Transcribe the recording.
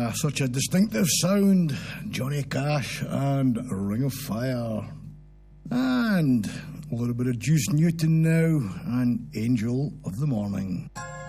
such a distinctive sound. Johnny Cash and Ring of Fire. And a little bit of Juice Newton now and Angel of the Morning.